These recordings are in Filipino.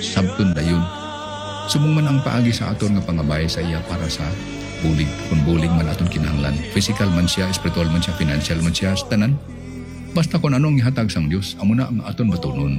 sabton dayon. Sumong man ang paagi sa aton nga pangabay sa iya para sa bulig. Kung bulig man aton kinahanglan, physical man siya, spiritual man siya, financial man siya, sa tanan. Basta kung anong ihatag sang Dios, amo na ang aton batunon.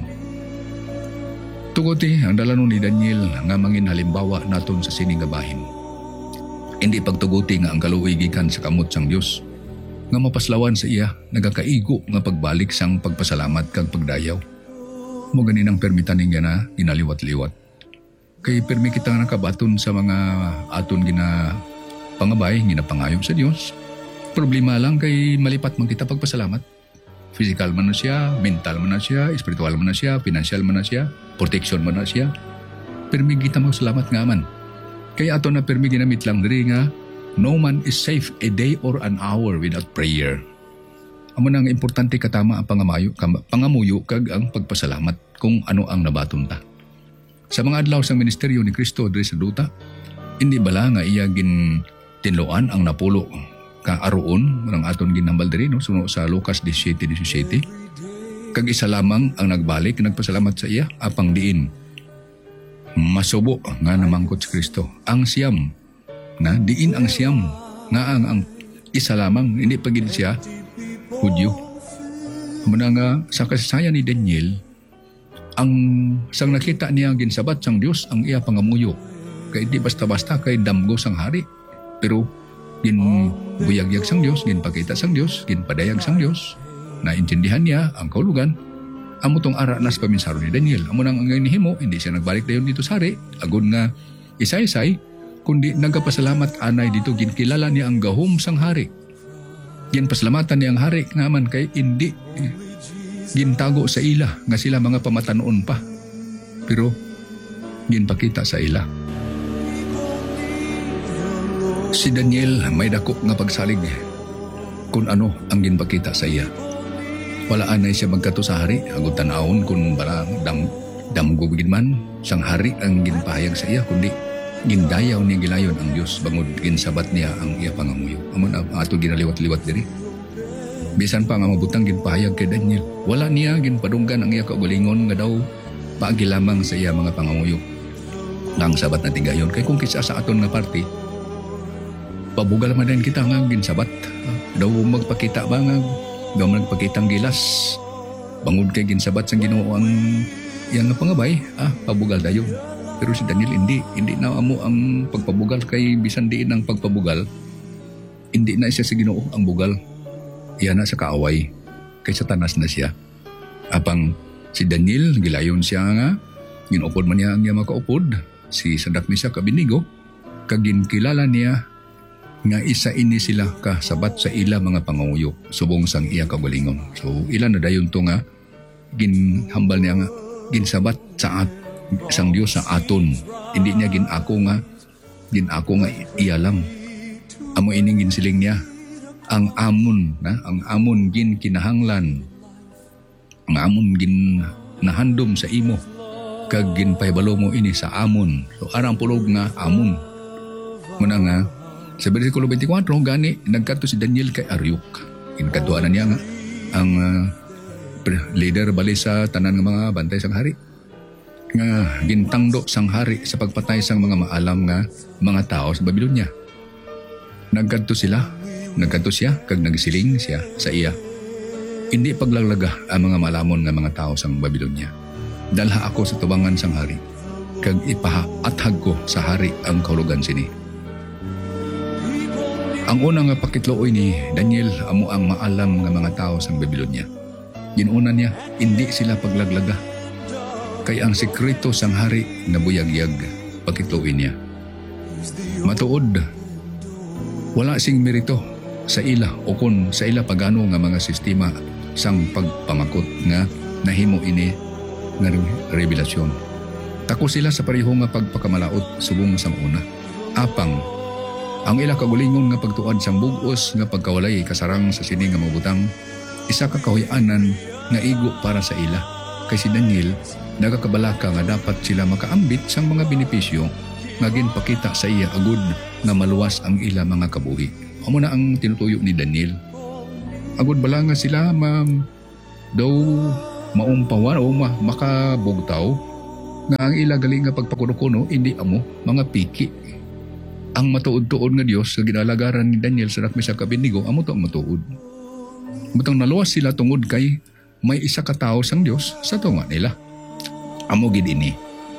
Tuguti ang dalanon ni Daniel nga mangin halimbawa naton sa sining nga bahin. Hindi pagtuguti nga ang kaluoy gikan sa kamot sang Dios nga mapaslawan sa iya nagakaigo nga pagbalik sang pagpasalamat kag pagdayaw. Mo ganin ang permitan niya na ginaliwat-liwat. Kay permi kita nakabaton sa mga aton gina pangabay, ginapangayob sa Dios. Problema lang kay malipat man kita pagpasalamat. Physical man na siya, mental man na siya, spiritual man na siya, financial man na siya, protection man na siya. Permi kita magsalamat nga man. Kaya ato na permi ginamit lang diri nga no man is safe a day or an hour without prayer. Amo nang importante katama ang pangamuyo kag ang pagpasalamat kung ano ang nabaton ta. Sa mga adlaw sa ministeryo ni Kristo diri sa duta, hindi bala nga iya gin tinloan ang napulo ka aroon ng aton ginambal diri no suno sa Lucas 17:17. Kag isa lamang ang nagbalik nagpasalamat sa iya apang diin masubo nga namangkot sa Kristo. Ang siyam na diin ang siyam nga ang isa lamang hindi pagid siya Hudyo. Muna nga sa kasaysayan ni Daniel, ang sang nakita niya ginsabat sang Dios ang iya pangamuyo. Kay di basta-basta kay damgo sang hari, pero ginbuyagyag sang Dios, ginpakita sang Dios, ginpadayag sang Dios. Naintindihan niya ang kaulugan. Amo tong ara nas paminsaro ni Daniel. Amo nang ang nihimo, hindi siya nagbalik dayon dito sa hari. Agon nga isay-isay, kundi nagapasalamat anay dito ginkilala niya ang gahom sang hari. Ginpasalamatan niya ang hari naman kay hindi gintago sa ila nga sila mga pamatanon pa. Pero ginpakita sa ila. Si Daniel may dako nga pagsalig kung ano ang ginpakita sa iya. Wala anay siya magkato sa hari, agud tan-awon kung barang damgo gid man sang hari ang ginpahayag sa iya, kundi gindayaw niya gilayon ang Dios bangod ginsabat niya ang iya pangamuyo. Amo na ato ginaliwat-liwat diri. Bisan pa nga mabutang ginpahayag kay Daniel, wala niya ginpadunggan ang iya kaugalingon nga daw paagi lamang sa iya mga pangamuyo. Nang sabat na tigayon kay kung kisa sa aton nga party, pabugal man din kita nga ginsabat. Daw magpakita ba nga daw magpakitang gilas. Bangod kay ginsabat sang Ginoo ang iyang nga pangabay, pabugal dayon. Pero si Daniel hindi na amo ang pagpabugal kay bisan diin ang pagpabugal. Hindi na siya sa Ginoo ang bugal. Iyan na sa kaaway kay Satanas na siya. Apang si Daniel gilayon siya nga ginupod man niya ang iya makaupod si Sadak Mesak Abednego kag ginkilala niya nga isa ini sila kasabat sa ila mga pangamuyo subong sang iya kaugalingon. So ilan na dayon to nga ginhambal niya nga ginsabat sa sang Dios sa aton. Hindi niya ginako nga iya lang. Amo ining ginsiling niya ang amon gin kinahanglan, ang amon gin nahandom sa imo kag ginpahibalo mo ini sa amon. So arang pulog nga amon. Muna nga sa bersikulo 24 gani nagkadto si Daniel kay Aryok. Ginkaduan na niya nga ang leader bali sa tanan nga mga bantay sang hari nga gintangdo sang hari sa pagpatay sang mga maalam nga mga tao sa Babylonia. Nagkadto siya kag nagsiling siya sa iya. Hindi paglaglaga ang mga malamon nga mga tao sang Babylonia. Dalha ako sa tubangan sang hari kag ipahaathag ko sa hari ang kahulugan sini. Ang unang pakitlooy ni Daniel amo ang maalam nga mga tao sang Babylonia. Ginuna niya, hindi sila paglaglaga. Kay ang sekreto sang hari nabuyagyag pakitlooy niya. Matuod, wala sing merito sa ila o kun sa ila pagano nga mga sistema sang pagpamakot nga nahimo ini nga revelasyon. Tako sila sa pareho nga pagpakamalaot subong sang una. Apang ang ila kagulingon nga pagtuad sang bug-os nga pagkawalay kasarang sa sini nga mabutang isa ka kahuy-anan nga igo para sa ila. Kay si Daniel nagakabalaka nga dapat sila makaambit sang mga benepisyo nga ginpakita sa iya agud nga maluwas ang ila mga kabuhi. Amo na ang tinutuyo ni Daniel. Agud bala nga sila daw maumpawan o makabugtaw nga ang ila gali nga pagpakuno-kuno hindi amo mga piki. Ang matuod-tuod nga Dios sa ginalagaran ni Daniel sa Meshach ug Abednego amo to ang matuod. Butang naluwas sila tungod kay may isa ka tawo sang Dios sa tunga nila. Amo gid ini.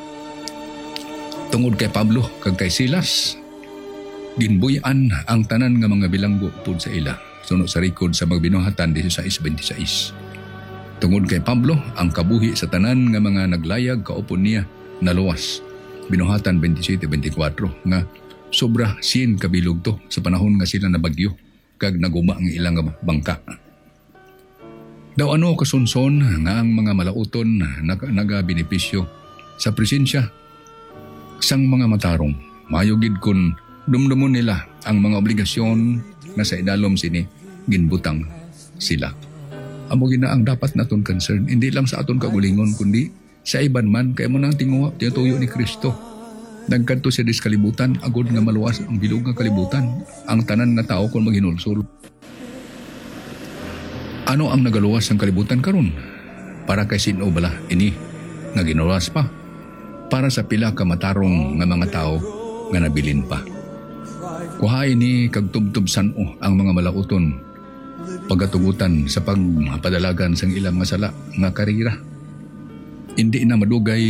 Tungod kay Pablo kag kay Silas, ginbuy-an ang tanan nga mga bilanggo pud sa ila. Suno sa record sa Magbinuhatan 16:26. Tungod kay Pablo, ang kabuhi sa tanan nga mga naglayag kaupon niya naluwas. Binuhatan 27:24 nga sobra 100 kabilog to sa panahon nga sila nabagyo kag naguma ang ilang bangka. Daw ano kasunson nga ang mga malauton nagabenepisyo sa presensya sang mga matarong. Mayugid kun dumdumon nila ang mga obligasyon na sa idalom sini ginbutang sila. Amo gina ang dapat naton concern, hindi lang sa aton kagulingon kundi sa iban man kay mo nang tinguha tinutuyo ni Kristo. Nagkadto siya dis kalibutan agud nga maluwas ang bilog nga kalibutan ang tanan nga tao kon maghinulsol. Ano ang nagaluwas ang kalibutan karon? Para kay sino bala ini nga ginuwas pa? Para sa pila ka matarong nga mga tao nga nabilin pa. Kuhay ni kag tubtub san-o ang mga malauton pagatugutan sa pagpadalagan sang ilang mga sala nga karira. Hindi na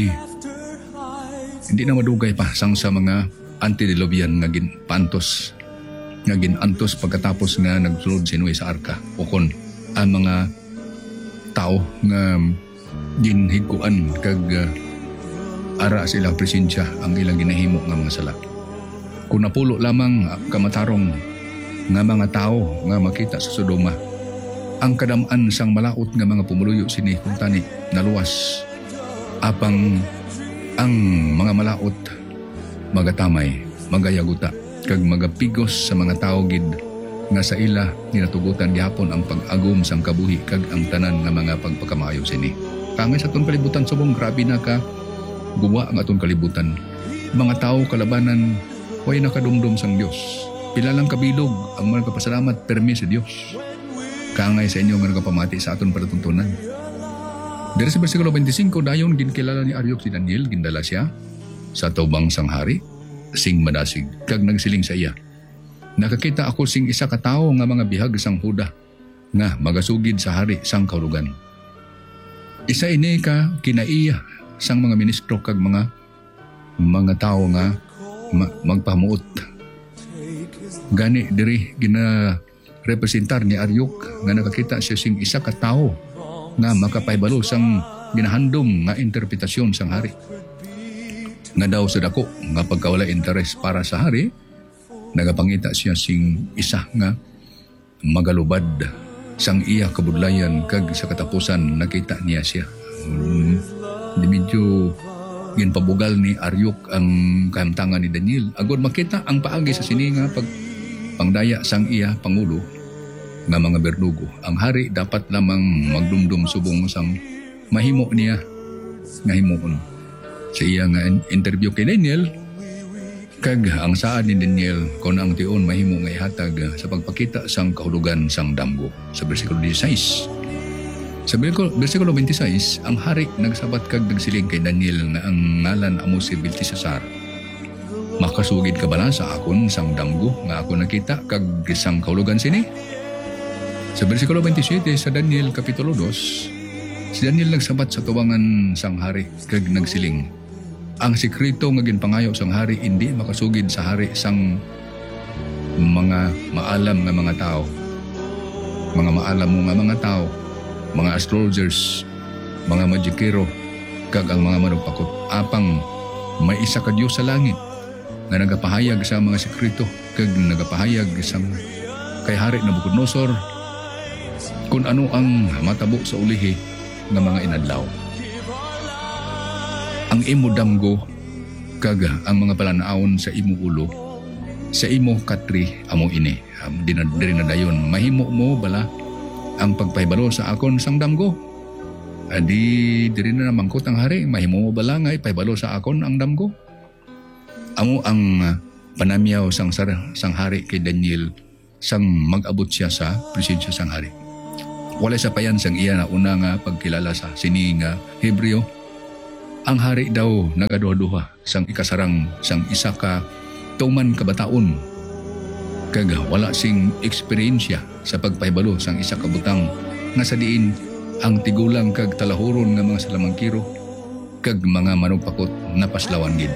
madugay pa sang sa mga antediluvian nga ginpantos nga ginantos pagkatapos nga nagsulod si Noe sa arka o kon ang mga tao nga ginhiguan kag ara silang presensya ang ilang ginahimo nga mga sala. Kung napulo lamang kamatarong nga mga tao nga makita sa Sodoma, ang kadam-an sang malaot nga mga pumuluyo sini kung tani naluwas. Apang ang mga malaot magatamay, magayaguta, kag magapigos sa mga tao gid nga sa ila ninatugutan gihapon ang pag-agom sang kabuhi kag ang tanan nga mga pagpakamayo sini. Tangay sa atong kalibutan subong grabe na ka guwa ang atong kalibutan. Mga tao kalabanan way nakadumdum sang Dios. Pila lang kabilog ang mga kapasalamat permi sa Dios. Kangay sa inyo nga nagapamati sa aton palatuntunan. Diri sa bersikulo 25 dayon ginkilala ni Aryok si Daniel, gindala siya sa tubang sang hari sing madasig kag nagsiling sa iya. Nakakita ako sing isa ka tawo nga mga bihag sang Huda nga magasugid sa hari sang kahulugan. Isa ini ka kinaiya sang mga ministro kag mga tao nga magpamuot. Gani diri gina representar ni Aryok nga nakakita siya sing isa ka tawo nga makapahibalo sang ginahandom nga interpretasyon sang hari. Nga daw sa dako nga pagkawala interes para sa hari, nagapangita siya sing isa nga magalubad sang iya kabudlayan kag sa katapusan nakita niya siya. Di medyo ginpabugal ni Aryok ang kahamtangan ni Daniel. Agod makita ang paagi sa sini nga pangdaya sang iya pangulo nga mga berdugo. Ang hari dapat lamang magdumdum subong sang mahimo niya nga himuon. Sa iya nga interview kay Daniel, kag ang saad ni Daniel kung ang tion mahimo nga ihatag sa pagpakita sang kahulugan sang damgo. Sa bersikulo 16. Sa bersikulo 26, ang hari nagsabat kag nagsiling kay Daniel nga ang ngalan amo si Belteshazzar. Makasugid ka bala sa akon sang damgo nga ako nakita kag sang kahulugan sini? Sa bersikulo 27 sa Daniel kapitulo 2, si Daniel nagsabat sa tuwangan sang hari kag nagsiling. Ang sekreto nga ginpangayo sang hari hindi makasugid sa hari sang mga maalam nga mga tao. Mga maalam mo nga mga tao, mga astrologers, mga magikero, kag ang mga manugpakot. Apang may isa ka Diyos sa langit nga nagapahayag sa mga sekreto kag nagapahayag sang kay hari Nabucodonosor kung ano ang matabo sa ulihi nga mga inadlaw. Ang imo damgo kag ang mga palanaon sa imo ulo sa imo katri amo ini. Diri na dayon mahimo mo bala ang pagpahibalo sa akon sang damgo. Adi diri na mangkot ang hari, mahimo mo bala nga ipahibalo sa akon ang damgo. Amo ang panamyaw sang hari kay Daniel sang mag-abot siya sa presensya sang hari. Wala sa payan sang iya na una nga pagkilala sa sini nga Hebreo Ang hari daw nagaduha-duha sang ikasarang sang isa ka tuman kabataon kag wala sing eksperyensya sa pagpahibalo sang isa ka butang nga sa diin ang tigulang kag talahuron nga mga salamangkiro kag mga manugpakot napaslawan gid.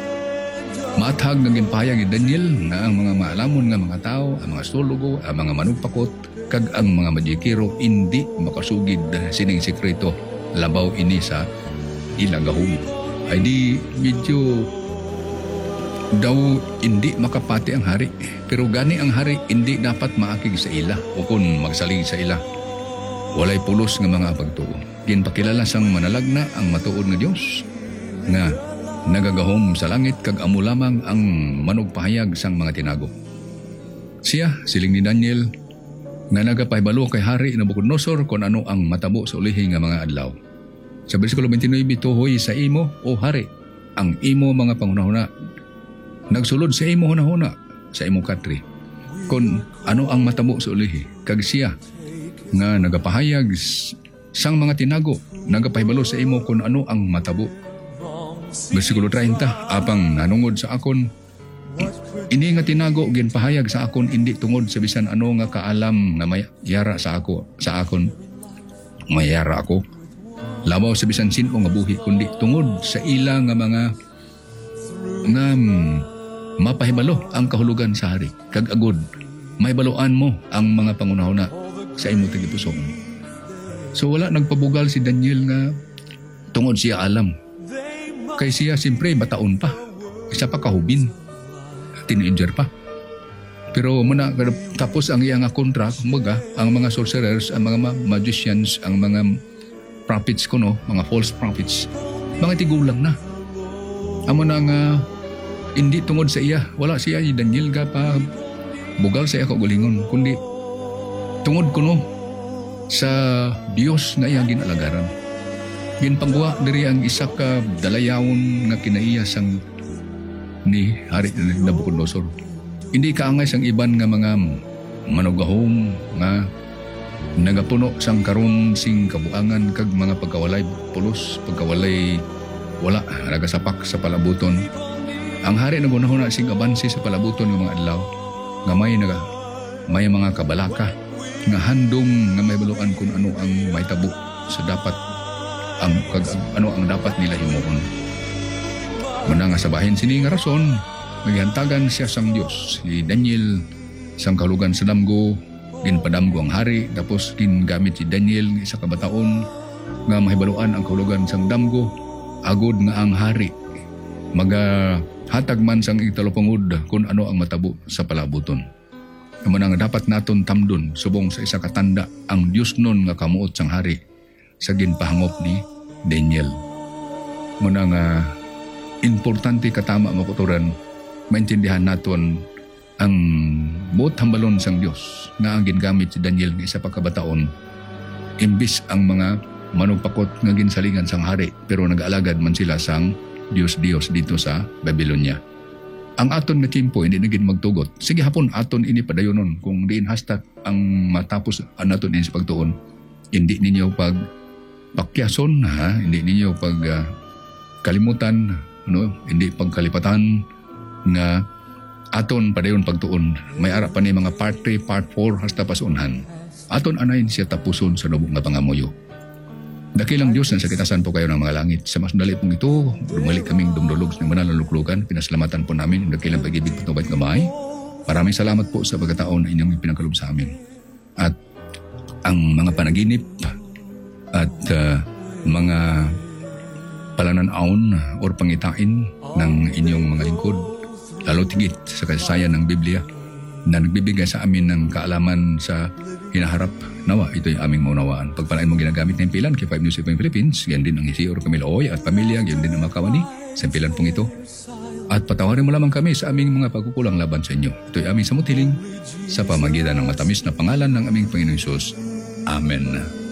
Matag nga ginpahayag ni Daniel na ang mga maalamon nga mga tao, ang mga sulugo, ang mga manugpakot kag ang mga magikiro hindi makasugid sining sekreto labaw ini sa ilagahom. Ay di medyo daw hindi makapati ang hari. Pero gani ang hari hindi dapat maakig sa ila o kung magsalig sa ila. Walay pulos nga mga pagtuo. Ginpakilala sang manalagna ang matuod nga Dios nga nagagahom sa langit kag amo lamang ang manugpahayag sang mga tinago. Siya, siling ni Daniel, nga nagapahibalo kay Hari Nabucodonosor kung ano ang matabo sa ulihi nga mga adlaw. Sa bersikulo 29, tuhoy sa imo, o Hari, ang imo mga pangunahuna. Nagsulod sa imo hunahuna, sa imo katri, kung ano ang matabo sa ulihi. Kag siya, nga nagapahayag sang mga tinago, nagapahibalo sa imo kung ano ang matabo. Bersikulo 30, apang nanungod sa akon, ini nga tinago ginpahayag sa akon hindi tungod sa bisan ano nga kaalam nga may yara sa akon mayara ako labaw sa bisan sino nga buhi kundi tungod sa ila nga mga nga mapahibalo ang kahulugan sa hari kag agod may baluan mo ang mga pangunahuna sa imo tigipusong. So wala nagpabugal si Daniel nga tungod siya alam kay siya simpre bataon pa isa pa kahubin teenager pa. Pero muna tapos ang iyang kontra, kumbaga, ang mga sorcerers, ang mga magicians, ang mga prophets kuno, mga false prophets, mga tigulang na. Amo na nga hindi tungod sa iya, wala siya si Daniel ga pa bugal sa iya kaugalingon, kundi tungod kuno sa Dios nga iyang ginalagaran. Ginpangguwa diri ang isa ka dalayawon nga kinaiya sang ni Hari Nabucodonosor. Hindi kaangay sang iban nga mga manugahom nga nagapuno sang karon sing kabuangan kag mga pagkawalay pulos, pagkawalay wala nagasapak sa palabuton. Ang hari nagunahuna sing abansi sa palabuton ng mga adlaw nga may mga kabalaka nga handom nga may baluan kung ano ang may tabo sa dapat ano ang dapat nila himuon. Muna nga sabahin sini nga rason, maghihantagan siya sang Dios. Si Daniel sang kahulugan sa damgo, ginpadamgo ang hari, tapos gingamit si Daniel isa ka bataon nga mahibaluan ang kahulugan sang damgo, agod nga ang hari magahatag man sang italopangod kung ano ang matabo sa palabuton. Muna nga dapat naton tamdon subong sa isa ka tanda ang Dios nun nga kamuot sang hari sa ginpahangop ni Daniel. Muna nga importante katama makuturan maintindihan naton ang buot hambalon sang Dios nga ang gingamit si Daniel nga isa pa kabataon imbis ang mga manugpakot nga ginsalingan sang hari pero nag-alagad man sila sang Dios dito sa Babylonia. Ang aton nga tiempo hindi naging magtugot. Sige hapon aton ini padayonon kung diin hastat ang matapos naton ini sa pagtuon. Hindi ninyo pakyason hindi ninyo kalimutan hindi pagkalipatan nga aton padayon pagtuon may ara pa ni mga part 3, part 4 hasta pasunhan aton anayin siya tapuson sa lubong nga pangamuyo. Dakilang Diyos na sa kitasan po kayo ng mga langit. Sa mas dali pong ito bumalik kaming dumdulog ng manaluluklugan. Pinasalamatan po namin ang dakilang pag-ibig patubay kamay. Maraming salamat po sa pagkataon na inyong pinagkalob sa amin at ang mga panaginip at mga palananaon or pangitain ng inyong mga lingkod, lalo tigit sa kasaysayan ng Biblia na nagbibigay sa amin ng kaalaman sa hinaharap. Nawa, ito'y aming maunawaan. Pagpalain mong ginagamit ng pilan kay 5 News FM Philippines, yan din ang Isior Camilo Oy at pamilya, yan din ang makawani sa pilan pong ito. At patawarin mo lamang kami sa aming mga pagkukulang laban sa inyo. Ito'y aming samutiling sa pamagitan ng matamis na pangalan ng aming Panginoon Hesus. Amen.